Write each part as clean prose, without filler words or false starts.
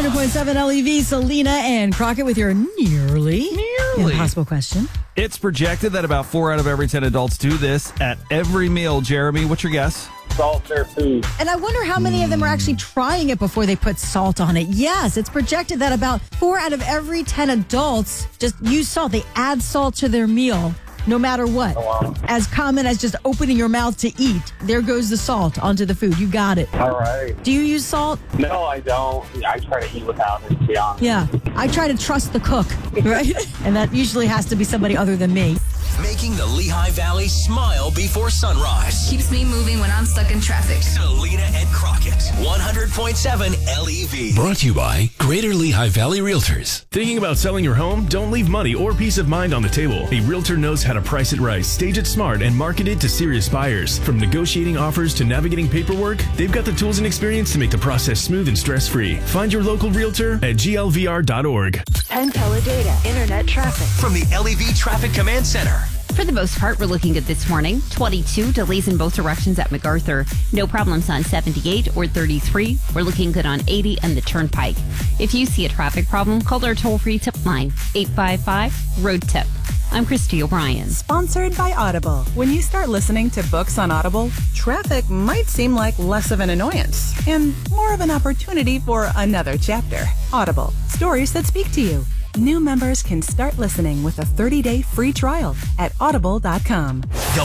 100.7 LEV, Selena and Crockett with your nearly impossible question. It's projected that about 4 out of every 10 adults do this at every meal. Jeremy, what's your guess? Salt their food. And I wonder how many of them are actually trying it before they put salt on it. Yes, it's projected that about 4 out of every 10 adults just use salt. They add salt to their meal. No matter what. Oh, wow. As common as just opening your mouth to eat. There goes the salt onto the food. You got it. All right. Do you use salt? No, I don't. I try to eat without it, to be honest. Yeah. I try to trust the cook, right? And that usually has to be somebody other than me. Making the Lehigh Valley smile before sunrise. Keeps me moving when I'm stuck in traffic. Selena and Crockett, 100.7 LEV. Brought to you by Greater Lehigh Valley Realtors. Thinking about selling your home? Don't leave money or peace of mind on the table. A realtor knows how to price it right, stage it smart, and market it to serious buyers. From negotiating offers to navigating paperwork, they've got the tools and experience to make the process smooth and stress-free. Find your local realtor at glvr.org. Penn Teledata Internet Traffic. From the LEV Traffic Command Center. For the most part, we're looking good this morning. 22 delays in both directions at MacArthur. No problems on 78 or 33. We're looking good on 80 and the Turnpike. If you see a traffic problem, call our toll-free tip line, 855-ROAD-TIP. I'm Christy O'Brien. Sponsored by Audible. When you start listening to books on Audible, traffic might seem like less of an annoyance and more of an opportunity for another chapter. Audible. Stories that speak to you. New members can start listening with a 30-day free trial at audible.com.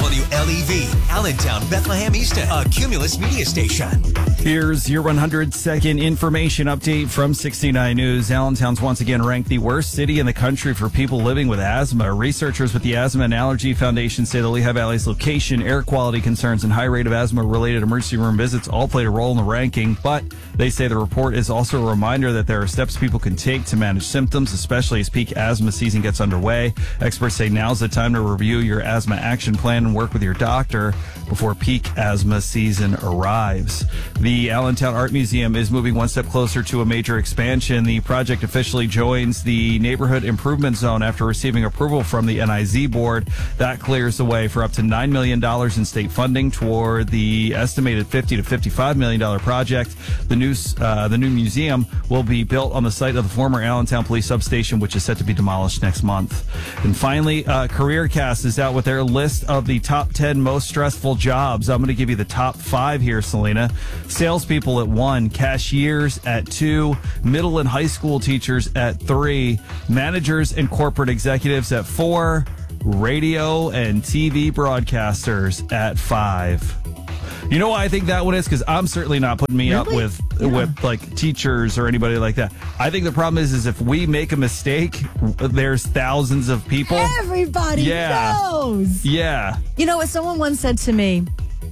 WLEV, Allentown, Bethlehem Easton, a Cumulus media station. Here's your 100-second information update from 69 News. Allentown's once again ranked the worst city in the country for people living with asthma. Researchers with the Asthma and Allergy Foundation say the Lehigh Valley's location, air quality concerns, and high rate of asthma-related emergency room visits all played a role in the ranking. But they say the report is also a reminder that there are steps people can take to manage symptoms, especially as peak asthma season gets underway. Experts say now's the time to review your asthma action plan and work with your doctor before peak asthma season arrives. The Allentown Art Museum is moving one step closer to a major expansion. The project officially joins the Neighborhood Improvement Zone after receiving approval from the NIZ board. That clears the way for up to $9 million in state funding toward the estimated $50 to $55 million project. The new museum will be built on the site of the former Allentown Police Substation, which is set to be demolished next month. And finally, CareerCast is out with their list of the top 10 most stressful jobs. I'm going to give you the top 5 here, Selena. Salespeople at 1, cashiers at 2, middle and high school teachers at 3, managers and corporate executives at 4, radio and TV broadcasters at 5. You know why I think that one is? Because I'm certainly not putting me up with like teachers or anybody like that. I think the problem is if we make a mistake, there's thousands of people. Everybody knows. Yeah. You know what someone once said to me?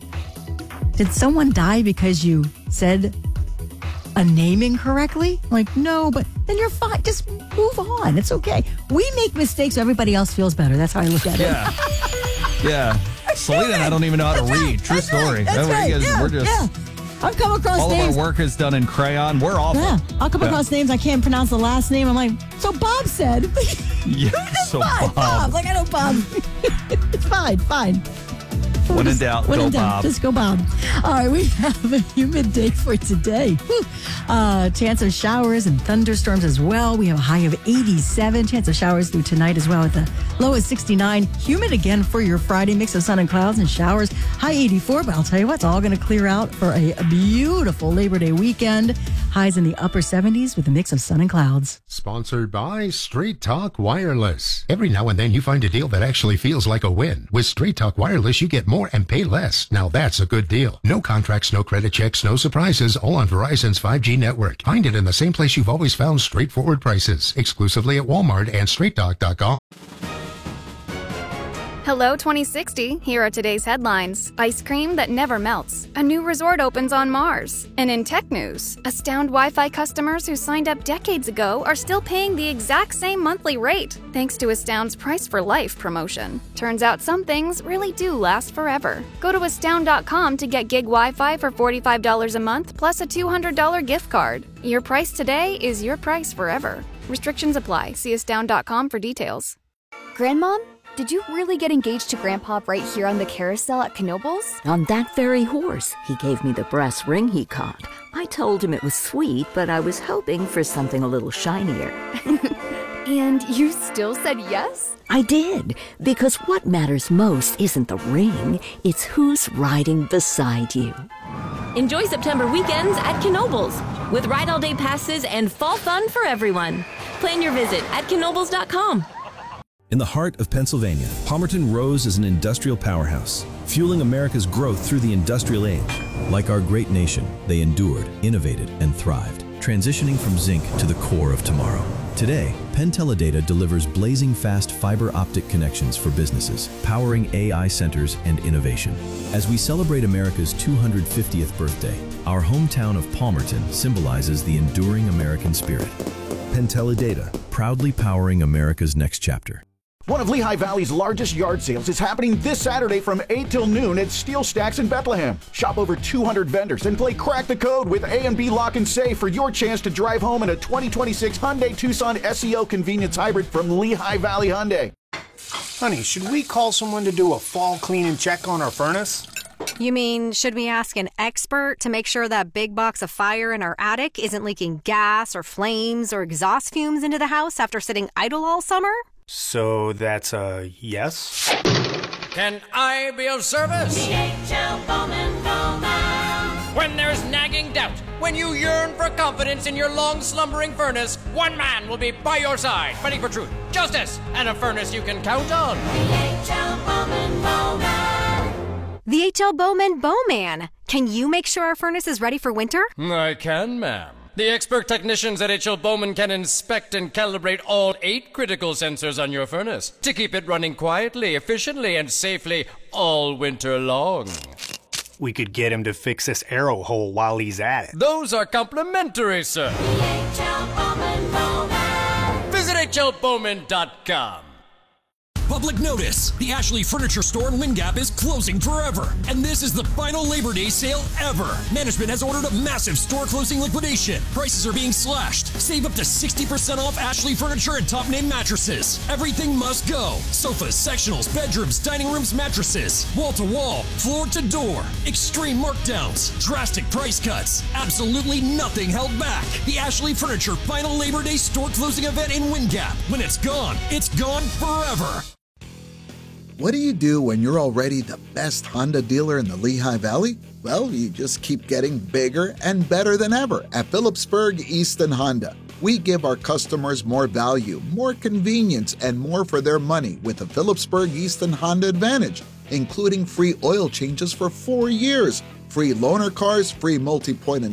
Did someone die because you said a name incorrectly? Like, no, but then you're fine. Just move on. It's okay. We make mistakes so everybody else feels better. That's how I look at it. Yeah. Selena and I don't even know how to read. True story. That's right. We're just, I've come across all names. of our work is done in crayon. We're awful. Yeah. I'll come across names I can't pronounce the last name. I'm like, so Bob said. Yeah, so Bob. Like, I know Bob. It's fine. When in doubt, go Bob. Just go Bob. All right, we have a humid day for today. Chance of showers and thunderstorms as well. We have a high of 87. Chance of showers through tonight as well at the low of 69. Humid again for your Friday. Mix of sun and clouds and showers. High 84, but I'll tell you what, it's all going to clear out for a beautiful Labor Day weekend. Highs in the upper 70s with a mix of sun and clouds. Sponsored by Straight Talk Wireless. Every now and then you find a deal that actually feels like a win. With Straight Talk Wireless, you get more and pay less. Now that's a good deal. No contracts, no credit checks, no surprises, all on Verizon's 5G network. Find it in the same place you've always found straightforward prices. Exclusively at Walmart and StraightTalk.com. Hello 2060, here are today's headlines. Ice cream that never melts. A new resort opens on Mars. And in tech news, Astound Wi-Fi customers who signed up decades ago are still paying the exact same monthly rate, thanks to Astound's Price for Life promotion. Turns out some things really do last forever. Go to Astound.com to get gig Wi-Fi for $45 a month plus a $200 gift card. Your price today is your price forever. Restrictions apply. See Astound.com for details. Grandmom? did you really get engaged to Grandpa right here on the carousel at Knoebels? On that very horse. He gave me the brass ring he caught. I told him it was sweet, but I was hoping for something a little shinier. And you still said yes? I did, because what matters most isn't the ring, it's who's riding beside you. Enjoy September weekends at Knoebels with ride all day passes and fall fun for everyone. Plan your visit at knoebels.com. In the heart of Pennsylvania, Palmerton rose as an industrial powerhouse, fueling America's growth through the industrial age. Like our great nation, they endured, innovated, and thrived, transitioning from zinc to the core of tomorrow. Today, Penn Teledata delivers blazing fast fiber optic connections for businesses, powering AI centers and innovation. As we celebrate America's 250th birthday, our hometown of Palmerton symbolizes the enduring American spirit. Penn Teledata, proudly powering America's next chapter. One of Lehigh Valley's largest yard sales is happening this Saturday from 8 till noon at Steel Stacks in Bethlehem. Shop over 200 vendors and play Crack the Code with A&B Lock and Save for your chance to drive home in a 2026 Hyundai Tucson SEO Convenience Hybrid from Lehigh Valley Hyundai. Honey, should we call someone to do a fall clean and check on our furnace? You mean, should we ask an expert to make sure that big box of fire in our attic isn't leaking gas or flames or exhaust fumes into the house after sitting idle all summer? So that's a yes? Can I be of service? DHL Bowman Bowman. When there's nagging doubt, when you yearn for confidence in your long slumbering furnace, one man will be by your side, fighting for truth, justice, and a furnace you can count on. DHL Bowman Bowman. The HL Bowman Bowman. Can you make sure our furnace is ready for winter? I can, ma'am. The expert technicians at HL Bowman can inspect and calibrate all 8 critical sensors on your furnace to keep it running quietly, efficiently, and safely all winter long. We could get him to fix this arrow hole while he's at it. Those are complimentary, sir. DHL Bowman Bowman. Visit hlbowman.com. Public notice. The Ashley Furniture Store in Wind Gap is closing forever. And this is the final Labor Day sale ever. Management has ordered a massive store closing liquidation. Prices are being slashed. Save up to 60% off Ashley Furniture and top name mattresses. Everything must go. Sofas, sectionals, bedrooms, dining rooms, mattresses. Wall to wall, floor to door. Extreme markdowns. Drastic price cuts. Absolutely nothing held back. The Ashley Furniture final Labor Day store closing event in Wind Gap. When it's gone forever. What do you do when you're already the best Honda dealer in the Lehigh Valley? Well, you just keep getting bigger and better than ever at Phillipsburg Easton Honda. We give our customers more value, more convenience, and more for their money with the Phillipsburg Easton Honda Advantage, including free oil changes for 4 years, free loaner cars, free multi-point